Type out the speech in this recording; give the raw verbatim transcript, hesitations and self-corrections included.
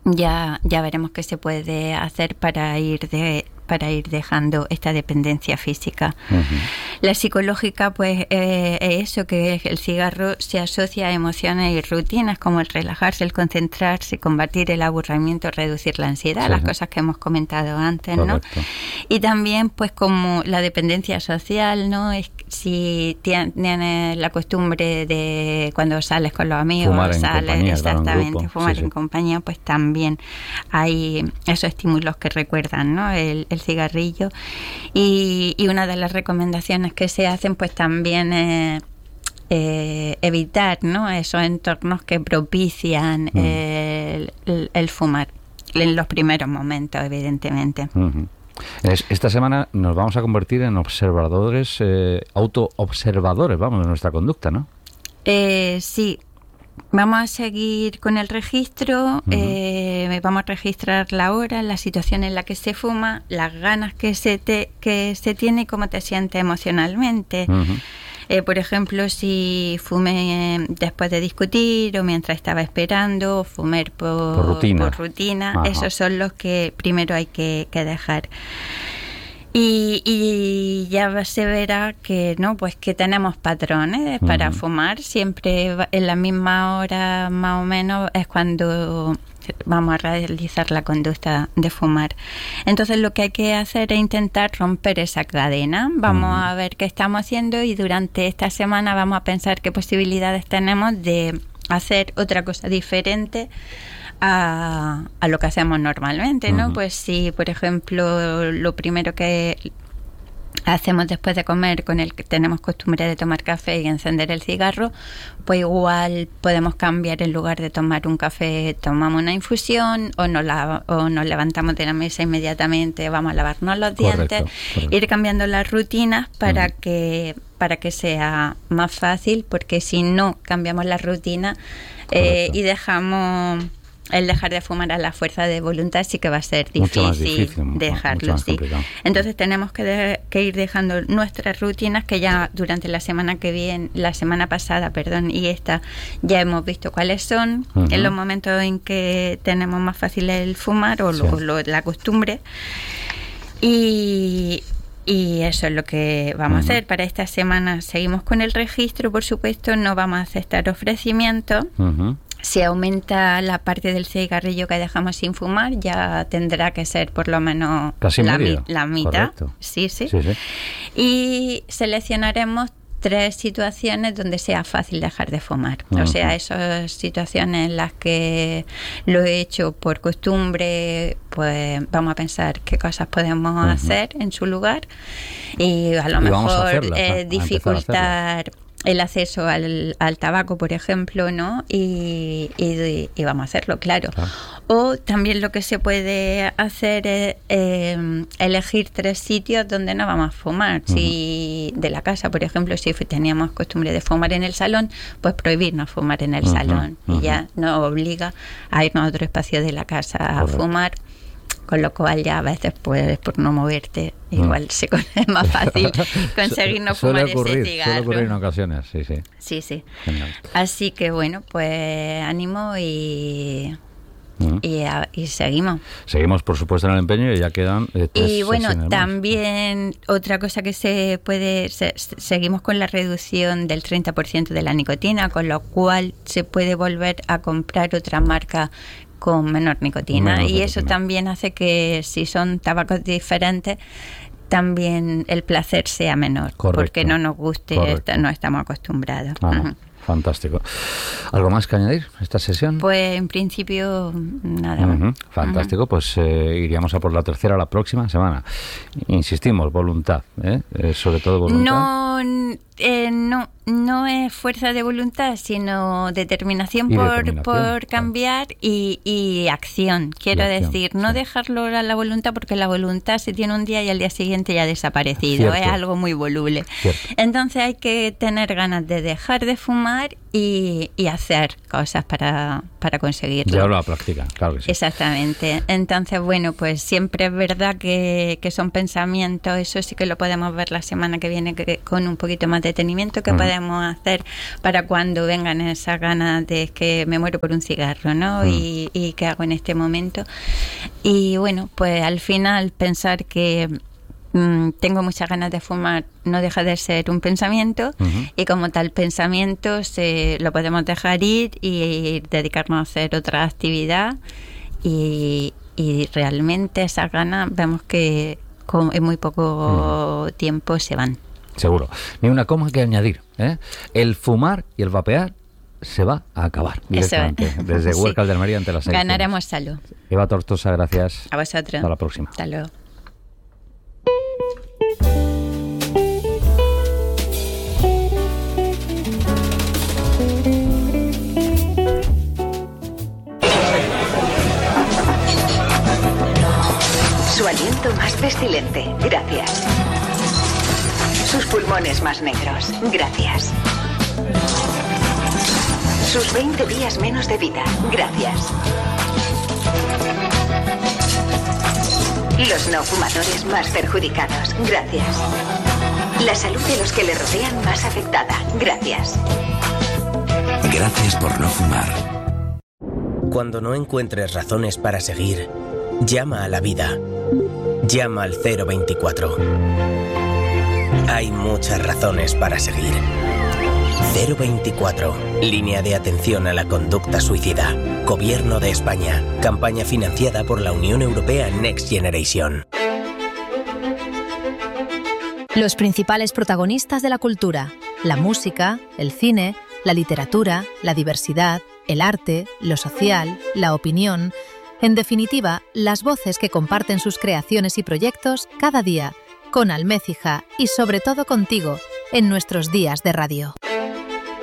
ya, ya veremos qué se puede hacer para ir de para ir dejando esta dependencia física. Uh-huh. La psicológica, pues, eh, es eso, que el cigarro se asocia a emociones y rutinas como el relajarse, el concentrarse, combatir el aburrimiento, reducir la ansiedad, sí, las cosas que hemos comentado antes, correcto, ¿no? Y también, pues, como la dependencia social, ¿no? Es si tienes la costumbre de cuando sales con los amigos, fumar en sales, compañía, exactamente, en fumar sí, en sí. compañía, pues también hay esos estímulos que recuerdan, ¿no? El, el cigarrillo. Y, y una de las recomendaciones que se hacen, pues también es eh, evitar, ¿no? Esos entornos que propician mm. el, el, el fumar en los primeros momentos, evidentemente. Uh-huh. Esta semana nos vamos a convertir en observadores, eh, autoobservadores, vamos, de nuestra conducta, ¿no? Eh, sí. Vamos a seguir con el registro, uh-huh. eh, vamos a registrar la hora, la situación en la que se fuma, las ganas que se te, que se tiene y cómo te sientes emocionalmente. Uh-huh. Eh, por ejemplo, si fumé después de discutir o mientras estaba esperando, o fumé por, por rutina, por rutina esos son los que primero hay que, que dejar. Y, y ya se verá que no, pues que tenemos patrones para uh-huh. fumar. Siempre en la misma hora más o menos es cuando vamos a realizar la conducta de fumar. Entonces lo que hay que hacer es intentar romper esa cadena. Vamos uh-huh. a ver qué estamos haciendo y durante esta semana vamos a pensar qué posibilidades tenemos de hacer otra cosa diferente A, a lo que hacemos normalmente, ¿no? Uh-huh. Pues si, por ejemplo, lo primero que hacemos después de comer, con el que tenemos costumbre de tomar café y encender el cigarro, pues igual podemos cambiar, en lugar de tomar un café, tomamos una infusión o nos, la, o nos levantamos de la mesa inmediatamente, vamos a lavarnos los dientes, correcto, correcto. Ir cambiando las rutinas para uh-huh. que para que sea más fácil, porque si no cambiamos la rutina eh, y dejamos el dejar de fumar a la fuerza de voluntad, sí que va a ser difícil, mucho más difícil dejarlo, mucho sí. Entonces tenemos que, de, que ir dejando nuestras rutinas, que ya durante la semana que viene, la semana pasada, perdón, y esta ya hemos visto cuáles son, uh-huh. en los momentos en que tenemos más fácil el fumar o, sí. lo, lo, la costumbre. Y Y eso es lo que vamos uh-huh. a hacer. Para esta semana seguimos con el registro, por supuesto, no vamos a aceptar ofrecimientos. Uh-huh. Si aumenta la parte del cigarrillo que dejamos sin fumar, ya tendrá que ser por lo menos casi la, medio. la mitad. Correcto. Sí, sí, sí, sí. Y seleccionaremos tres situaciones donde sea fácil dejar de fumar. Uh-huh. O sea, esas situaciones en las que lo he hecho por costumbre, pues vamos a pensar qué cosas podemos uh-huh. hacer en su lugar y a lo y mejor hacerlas, eh, dificultar el acceso al, al tabaco, por ejemplo, ¿no? Y, y, y vamos a hacerlo, claro. claro. O también lo que se puede hacer es eh, elegir tres sitios donde no vamos a fumar. Uh-huh. Si de la casa, por ejemplo, si teníamos costumbre de fumar en el salón, pues prohibirnos fumar en el uh-huh. salón. Uh-huh. Y ya nos obliga a irnos a otro espacio de la casa a Correcto. Fumar. Con lo cual ya a veces, pues, por no moverte, igual mm. se es más fácil conseguir no fumar ocurrir, ese cigarro. Suele ocurrir en ocasiones, sí, sí. Sí, sí. Genial. Así que, bueno, pues ánimo y... Mm. Y, a, y seguimos. Seguimos, por supuesto, en el empeño y ya quedan eh, tres Y bueno, sesiones también más. Otra cosa que se puede... Se, seguimos con la reducción del treinta por ciento de la nicotina, con lo cual se puede volver a comprar otra marca con menor nicotina. Menor y eso nicotina. También hace que si son tabacos diferentes, también el placer sea menor. Correcto. Porque no nos guste, Correcto. No estamos acostumbrados. Ah, uh-huh. Fantástico. ¿Algo más que añadir a esta sesión? Pues en principio nada más. Uh-huh. Fantástico, uh-huh. pues eh, iríamos a por la tercera la próxima semana. Insistimos, voluntad, ¿eh? Eh, sobre todo voluntad. No, eh, no, no es fuerza de voluntad, sino determinación, por, determinación por cambiar claro. y, y acción. Quiero y acción, decir, no sí. dejarlo a la voluntad, porque la voluntad se tiene un día y al día siguiente ya ha desaparecido. Cierto. Es algo muy voluble. Cierto. Entonces hay que tener ganas de dejar de fumar y, y hacer cosas para, para conseguirlo. Llevarlo a la práctica, claro que sí. Exactamente. Entonces, bueno, pues siempre es verdad que, que son pensamientos, eso sí que lo podemos ver la semana que viene que, con un poquito más de detenimiento, que uh-huh. podemos hacer para cuando vengan esas ganas de que me muero por un cigarro, ¿no? Uh-huh. Y, y qué hago en este momento. Y bueno, pues al final pensar que mmm, tengo muchas ganas de fumar no deja de ser un pensamiento, uh-huh. y como tal pensamiento se, lo podemos dejar ir y dedicarnos a hacer otra actividad, y, y realmente esas ganas vemos que con, en muy poco uh-huh. tiempo se van. Seguro. Ni una coma que añadir, ¿eh? El fumar y el vapear se va a acabar directamente. Eso. Desde sí. Huércal de Almería ante las seis. Ganaremos salud. Eva Tortosa, gracias. A vosotros. Hasta la próxima. Hasta luego. Su aliento más pestilente, gracias. Sus pulmones más negros, gracias. Sus veinte días menos de vida, gracias. Los no fumadores más perjudicados, gracias. La salud de los que le rodean más afectada, gracias. Gracias por no fumar. Cuando no encuentres razones para seguir, llama a la vida. Llama al cero veinticuatro. Hay muchas razones para seguir. cero veinticuatro. Línea de atención a la conducta suicida. Gobierno de España. Campaña financiada por la Unión Europea Next Generation. Los principales protagonistas de la cultura. La música, el cine, la literatura, la diversidad, el arte, lo social, la opinión. En definitiva, las voces que comparten sus creaciones y proyectos cada día con Almécija y sobre todo contigo en nuestros días de radio.